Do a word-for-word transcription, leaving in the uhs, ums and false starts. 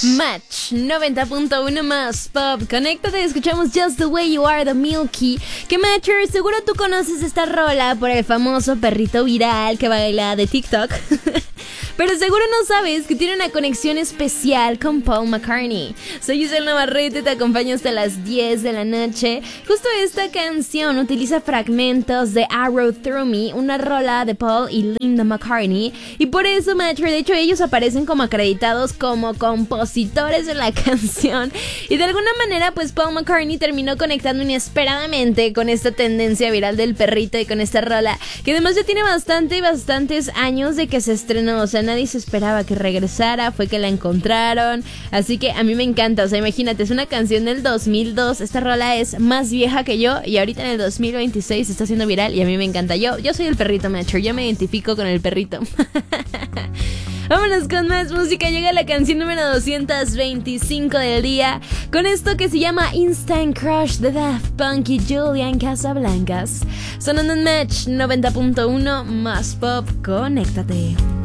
Match noventa punto uno más pop. Conéctate, escuchamos Just the Way You Are de Milky. Que Matcher, seguro tú conoces esta rola por el famoso perrito viral que baila de TikTok. Pero seguro no sabes que tiene una conexión especial con Paul McCartney. Soy Giselle Navarrete, te acompaño hasta las diez de la noche. Justo esta canción utiliza fragmentos de Arrow Through Me, una rola de Paul y Linda McCartney. Y por eso, Matcher, de hecho ellos aparecen como acreditados como compositores de la canción. Y de alguna manera, pues Paul McCartney terminó conectando inesperadamente con esta tendencia viral del perrito y con esta rola, que además ya tiene bastante, bastantes años de que se estrenó. O sea, nadie se esperaba que regresara, fue que la encontraron. Así que a mí me encanta, o sea, imagínate, es una canción del dos mil dos. Esta rola es más vieja que yo y ahorita en el dos mil veintiséis está siendo viral y a mí me encanta. Yo, yo soy el perrito, Matcher, yo me identifico con el perrito. Vámonos con más música. Llega la canción número doscientos veinticinco del día, con esto que se llama Instant Crush de Daft Punk y Julian Casablancas. Sonando en Match noventa punto uno más pop. Conéctate.